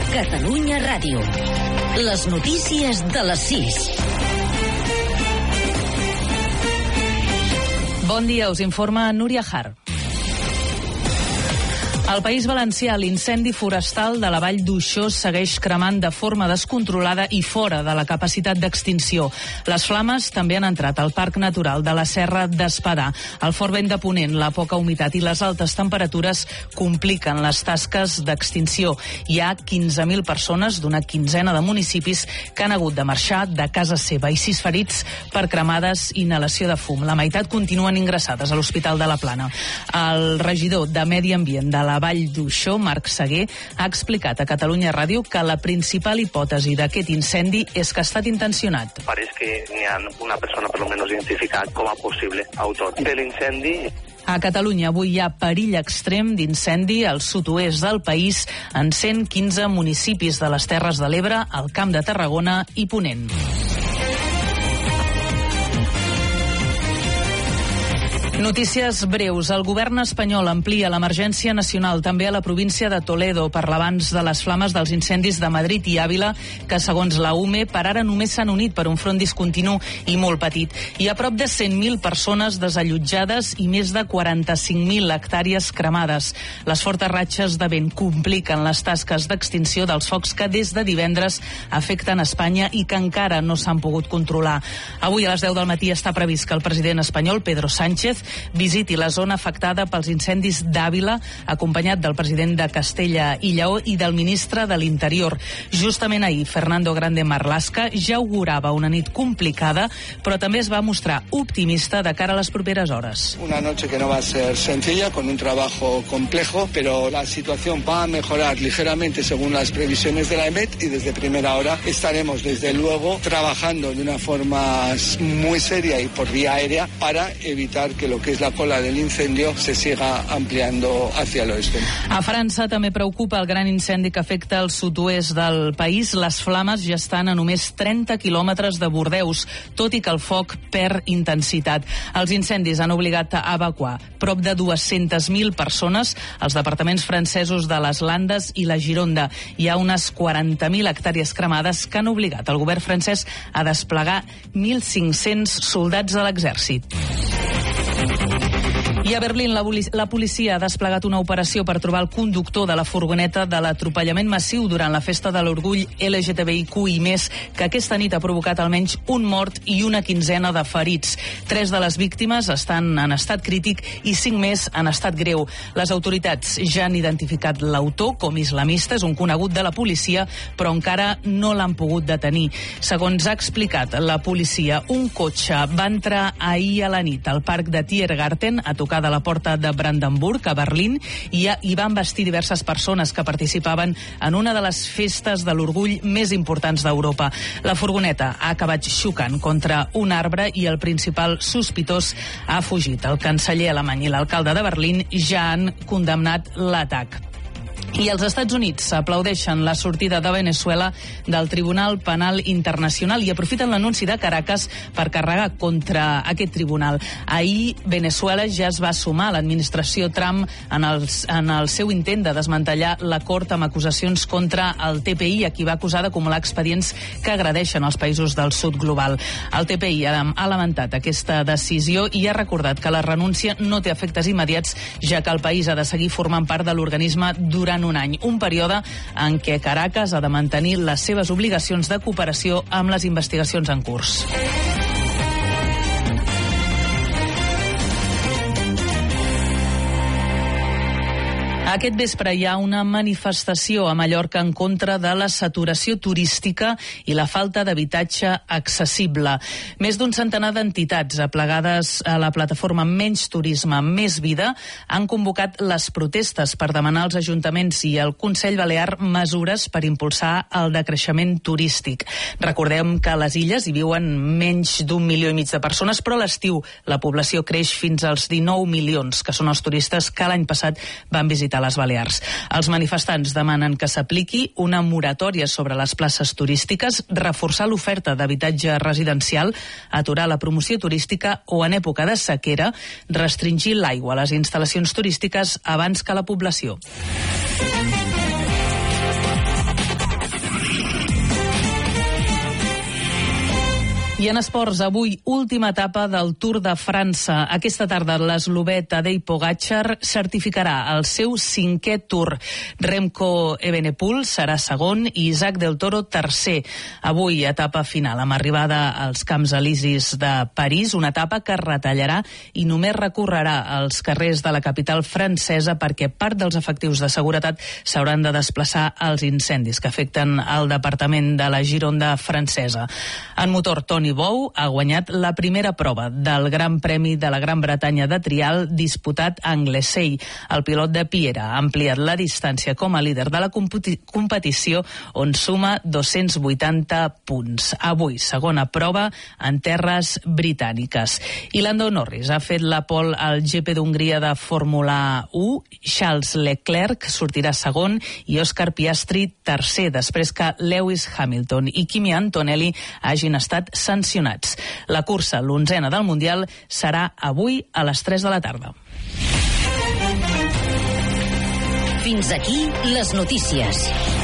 Catalunya Ràdio. Les notícies de les 6. Bon dia, us informa Núria Har. Al País Valencià, l'incendi forestal de la Vall d'Uixó segueix cremant de forma descontrolada i fora de la capacitat d'extinció. Les flames també han entrat al Parc Natural de la Serra d'Espadà. El fort vent de ponent, la poca humitat i les altes temperatures compliquen les tasques d'extinció. Hi ha 15.000 persones d'una quinzena de municipis que han hagut de marxar de casa seva i 6 ferits per cremades i inhalació de fum. La meitat continuen ingressades a l'Hospital de la Plana. El regidor de Medi Ambient de la Vall d'Uixó, Marc Seguer, ha explicat a Catalunya Ràdio que la principal hipòtesi d'aquest incendi és que ha estat intencionat. Pareix que n'hi ha una persona per almenys identificat com a possible autor de l'incendi. A Catalunya avui hi ha perill extrem d'incendi al sud-oest del país en 115 municipis de les Terres de l'Ebre, el Camp de Tarragona i Ponent. Notícies breus. El govern espanyol amplia l'emergència nacional també a la província de Toledo per l'abans de les flames dels incendis de Madrid i Àvila, que segons la UME per ara només s'han unit per un front discontinu i molt petit. Hi ha prop de 100.000 persones desallotjades i més de 45.000 hectàrees cremades. Les fortes ratxes de vent compliquen les tasques d'extinció dels focs que des de divendres afecten Espanya i que encara no s'han pogut controlar. Avui a les 10 del matí està previst que el president espanyol, Pedro Sánchez, visiti la zona afectada pels incendis d'Àvila, acompanyat del president de Castella i Lleó i del ministre de l'Interior. Justament ahir, Fernando Grande Marlaska ja augurava una nit complicada, però també es va mostrar optimista de cara a les properes hores. Una noche que no va a ser sencilla, con un trabajo complejo, pero la situación va a mejorar ligeramente según las previsiones de la EMET y desde primera hora estaremos desde luego trabajando de una forma muy seria y por vía aérea para evitar que lo que es la cola del incendio se siga ampliando hacia el oeste. A França també preocupa el gran incendi que afecta el sud-oest del país. Les flames ja estan a només 30 quilòmetres de Bordeus, tot i que el foc perd intensitat. Els incendis han obligat a evacuar prop de 200.000 persones als departaments francesos de les Landes i la Gironda. Hi ha unes 40.000 hectàrees cremades que han obligat el govern francès a desplegar 1.500 soldats de l'exèrcit. I a Berlín la policia ha desplegat una operació per trobar el conductor de la furgoneta de l'atropellament massiu durant la festa de l'orgull LGTBIQ+, que aquesta nit ha provocat almenys un mort i una quinzena de ferits. 3 de les víctimes estan en estat crític i 5 més en estat greu. Les autoritats ja han identificat l'autor com islamista, és un conegut de la policia, però encara no l'han pogut detenir. Segons ha explicat la policia, un cotxe va entrar ahir a la nit al parc de Tiergarten, a tocar de la porta de Brandenburg, a Berlín, i hi van vestir diverses persones que participaven en una de les festes de l'orgull més importants d'Europa. La furgoneta ha acabat xocant contra un arbre i el principal sospitós ha fugit. El canceller alemany i l'alcalde de Berlín ja han condemnat l'atac. I els Estats Units aplaudeixen la sortida de Venezuela del Tribunal Penal Internacional i aprofiten l'anunci de Caracas per carregar contra aquest tribunal. Ahir, Venezuela ja es va sumar a l'administració Trump en el seu intent de desmantellar l'acord amb acusacions contra el TPI, a qui va acusar d'acumular expedients que agredeixen els països del sud global. El TPI ha lamentat aquesta decisió i ha recordat que la renúncia no té efectes immediats, ja que el país ha de seguir formant part de l'organisme durant un any, un període en què Caracas ha de mantenir les seves obligacions de cooperació amb les investigacions en curs. Aquest vespre hi ha una manifestació a Mallorca en contra de la saturació turística i la falta d'habitatge accessible. Més d'un centenar d'entitats aplegades a la plataforma Menys Turisme, Més Vida han convocat les protestes per demanar als ajuntaments i al Consell Balear mesures per impulsar el decreixement turístic. Recordem que a les illes hi viuen menys d'1,5 milió de persones, però a l'estiu la població creix fins als 19 milions, que són els turistes que l'any passat van visitar les Balears. Els manifestants demanen que s'apliqui una moratòria sobre les places turístiques, reforçar l'oferta d'habitatge residencial, aturar la promoció turística o, en època de sequera, restringir l'aigua a les instal·lacions turístiques abans que la població. I en esports, avui, última etapa del Tour de França. Aquesta tarda, l'eslovè Tadej Pogačar certificarà el seu 5è Tour. Remco Evenepoel serà segon i Isaac del Toro tercer. Avui, etapa final, amb arribada als Camps Elisis de París, una etapa que retallarà i només recorrerà als carrers de la capital francesa perquè part dels efectius de seguretat s'hauran de desplaçar als incendis que afecten el departament de la Gironda francesa. En motor, Toni Bou ha guanyat la primera prova del Gran Premi de la Gran Bretanya de trial disputat a Anglesey. El pilot de Piera ha ampliat la distància com a líder de la competició, on suma 280 punts. Avui, segona prova en terres britàniques. I Lando Norris ha fet la pole al GP d'Hongria de Fórmula 1. Charles Leclerc sortirà segon i Oscar Piastri tercer, després que Lewis Hamilton i Kimi Antonelli hagin estat sancionats. La cursa, l'11a del Mundial, serà avui a les 3 de la tarda. Fins aquí les notícies.